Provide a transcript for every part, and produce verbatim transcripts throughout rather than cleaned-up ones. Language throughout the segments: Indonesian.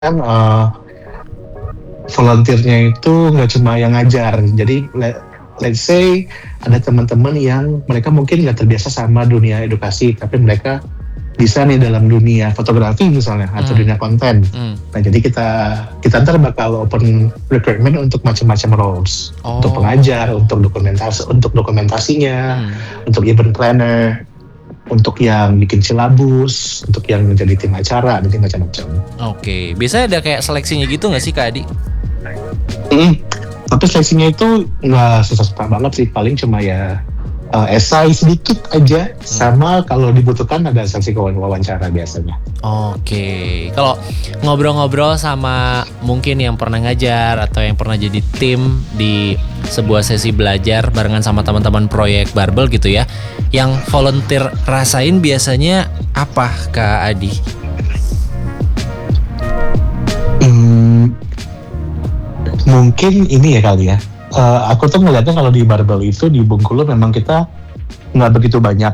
kan uh, volunteer-nya itu nggak cuma yang ngajar. Jadi let, let's say ada teman-teman yang mereka mungkin nggak terbiasa sama dunia edukasi, tapi mereka bisa nih dalam dunia fotografi misalnya atau Hmm. dunia konten. Hmm. Nah jadi kita kita ntar bakal open recruitment untuk macam-macam roles, Oh. untuk pengajar, untuk dokumentasi, untuk dokumentasinya, Hmm. untuk event planner, untuk yang bikin silabus, untuk yang menjadi tim acara, dan tim macam-macam. Oke, biasanya ada kayak seleksinya gitu nggak sih Kak Adi? Mm. Tapi seleksinya itu nggak susah-susah banget sih, paling cuma ya uh, esai sedikit aja, sama kalau dibutuhkan ada seleksi wawancara biasanya. Oke, kalau ngobrol-ngobrol sama mungkin yang pernah ngajar atau yang pernah jadi tim di sebuah sesi belajar barengan sama teman-teman proyek Barbel gitu ya, yang volunteer rasain biasanya apa Kak Adi? Hmm, mungkin ini ya kali ya. Uh, aku tuh ngeliatnya kalau di Barbel itu di Bengkulu memang kita nggak begitu banyak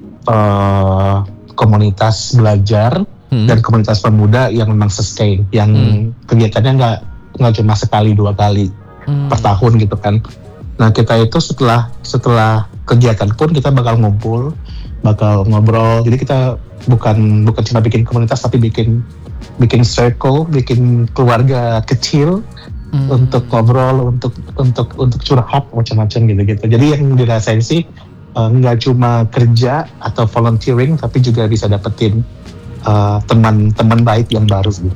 uh, komunitas belajar Hmm. dan komunitas pemuda yang memang sustain, yang Hmm. kegiatannya nggak nggak cuma sekali dua kali Hmm. per tahun gitu kan. Nah kita itu setelah setelah kegiatan pun kita bakal ngumpul, bakal ngobrol. Jadi kita bukan bukan cuma bikin komunitas tapi bikin bikin circle, bikin keluarga kecil Hmm. untuk ngobrol, untuk untuk untuk curhat macam-macam gitu-gitu. Jadi yang dirasain sih eh, nggak cuma kerja atau volunteering, tapi juga bisa dapetin eh, teman-teman baik yang baru gitu.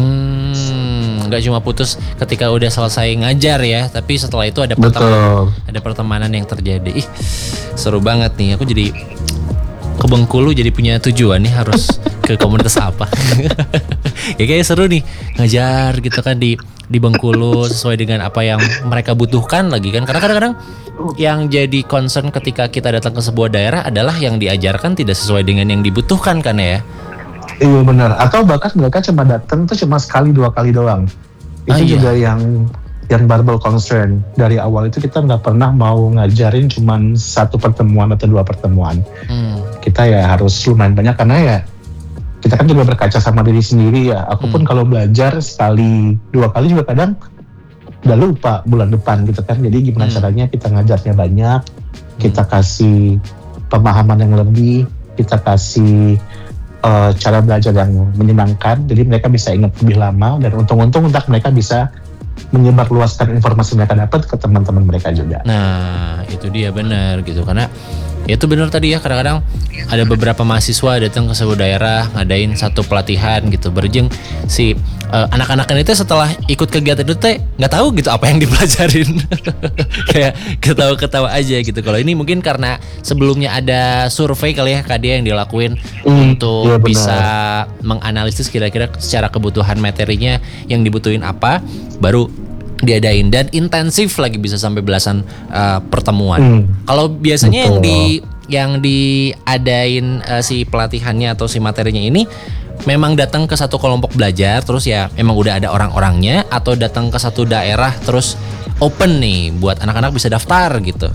Hmm, nggak cuma putus ketika udah selesai ngajar ya, tapi setelah itu ada pertemanan, Betul. ada pertemanan yang terjadi. Ih, seru banget nih. Aku jadi ke Bengkulu jadi punya tujuan nih harus ke komunitas apa. Ya kayaknya seru nih ngajar gitu kan di di Bengkulu sesuai dengan apa yang mereka butuhkan lagi kan. Karena kadang-kadang yang jadi concern ketika kita datang ke sebuah daerah adalah yang diajarkan tidak sesuai dengan yang dibutuhkan kan ya. Iya benar. Atau bahkan mereka cuma datang tuh cuma sekali dua kali doang. Itu Ah, iya. juga yang yang Barbel concern. Dari awal itu kita nggak pernah mau ngajarin cuma satu pertemuan atau dua pertemuan. Hmm. Kita ya harus lumayan banyak karena ya kita kan juga berkaca sama diri sendiri ya. Aku pun Hmm. kalau belajar sekali dua kali juga kadang udah lupa bulan depan gitu kan. Jadi gimana Hmm. caranya kita ngajarnya banyak, kita kasih pemahaman yang lebih, kita kasih uh, cara belajar yang menyenangkan, jadi mereka bisa ingat lebih lama, dan untung-untung untuk mereka bisa menyebarluaskan informasi mereka dapat ke teman-teman mereka juga. Nah, itu dia benar gitu. Karena ya itu benar tadi ya, kadang-kadang ada beberapa mahasiswa datang ke sebuah daerah ngadain satu pelatihan gitu, berjeng si uh, anak-anaknya itu setelah ikut kegiatan itu teh nggak tahu gitu apa yang dipelajarin. Kayak ketawa-ketawa aja gitu. Kalau ini mungkin karena sebelumnya ada survei kali ya Kak Dia yang dilakuin Hmm, untuk iya benar. bisa menganalisis kira-kira secara kebutuhan materinya yang dibutuhin apa, baru diadain, dan intensif lagi bisa sampai belasan uh, pertemuan. Hmm, Kalau biasanya yang betul. di yang diadain uh, si pelatihannya atau si materinya ini memang datang ke satu kelompok belajar terus ya emang udah ada orang-orangnya, atau datang ke satu daerah terus open nih buat anak-anak bisa daftar gitu.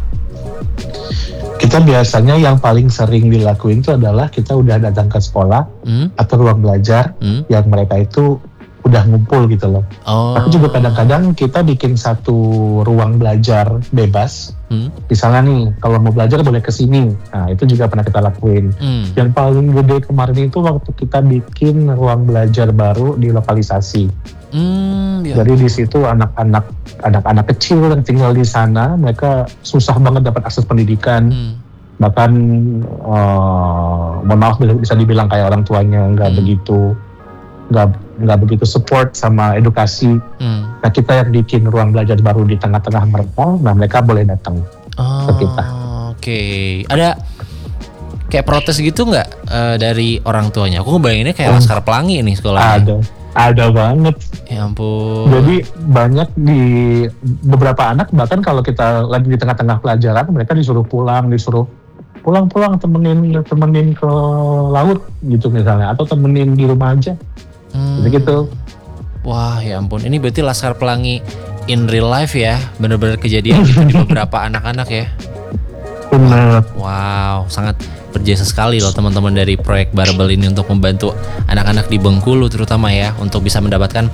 Kita biasanya yang paling sering dilakuin itu adalah kita udah datang ke sekolah Hmm? atau ruang belajar Hmm? yang mereka itu udah ngumpul gitu loh. Oh. Tapi juga kadang-kadang kita bikin satu ruang belajar bebas. Hmm? Misalnya nih, kalau mau belajar boleh ke sini. Nah, itu juga pernah kita lakuin. Hmm. Yang paling gede kemarin itu waktu kita bikin ruang belajar baru di lokalisasi. Hmm, ya. Jadi di situ anak-anak anak-anak kecil yang tinggal di sana, mereka susah banget dapat akses pendidikan. Hmm. Bahkan eh, mohon maaf bisa dibilang kayak orang tuanya nggak Hmm. begitu nggak nggak begitu support sama edukasi. Hmm. Nah kita yang bikin ruang belajar baru di tengah-tengah mereka, nah mereka boleh datang. Oh, Ke kita. Oke, ada kayak protes gitu nggak eh, dari orang tuanya? Aku ngebayanginnya kayak Oh. Laskar Pelangi nih sekolahnya. Ada, ada banget. Ya ampun. Jadi banyak di beberapa anak bahkan kalau kita lagi di tengah-tengah pelajaran, mereka disuruh pulang, disuruh pulang-pulang temenin temenin ke laut gitu misalnya, atau temenin di rumah aja. Hmm. Gitu-gitu. Wah, ya ampun. Ini berarti Laskar Pelangi in real life ya, bener-bener kejadian gitu di beberapa anak-anak ya. Benar. Wow, sangat berjasa sekali loh teman-teman dari proyek Barbel ini untuk membantu anak-anak di Bengkulu terutama ya untuk bisa mendapatkan